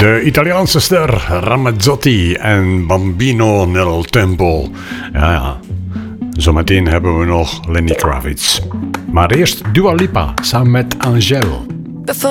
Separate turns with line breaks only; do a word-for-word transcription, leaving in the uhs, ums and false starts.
De Italiaanse ster Ramazzotti en Bambino nel Tempo. Ja, ja. Zometeen hebben we nog Lenny Kravitz. Maar eerst Dua Lipa samen met Angèle.